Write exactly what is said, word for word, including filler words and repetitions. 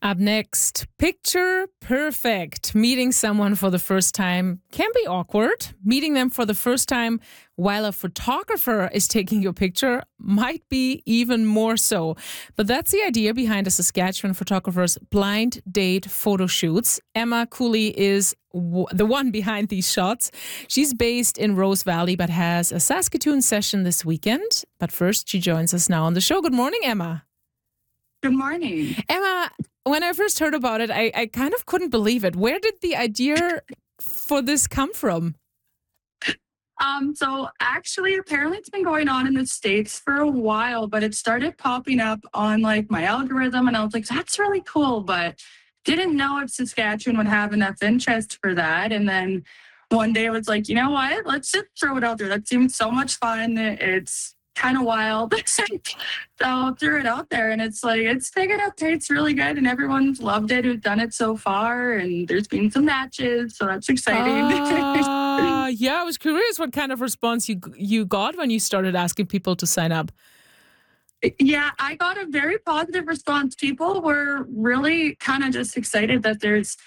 Up next, picture perfect. Meeting someone for the first time can be awkward. Meeting them for the first time while a photographer is taking your picture might be even more so. But that's the idea behind a Saskatchewan photographer's blind date photo shoots. Emma Cooley is w- the one behind these shots. She's based in Rose Valley but has a Saskatoon session this weekend. But first, she joins us now on the show. Good morning, Emma. Good morning. Emma, when I first heard about it, I, I kind of couldn't believe it. Where did the idea for this come from? Um, so actually, apparently it's been going on in the States for a while, but it started popping up on like my algorithm, and I was like, that's really cool, but didn't know if Saskatchewan would have enough interest for that. And then one day I was like, you know what? Let's just throw it out there. That seems so much fun. It's kind of wild. So I threw it out there, and it's like, it's taken up. It's really good, and everyone's loved it who's done it so far. And there's been some matches, so that's exciting. Uh, yeah, I was curious what kind of response you you got when you started asking people to sign up. Yeah, I got a very positive response. People were really kind of just excited that there's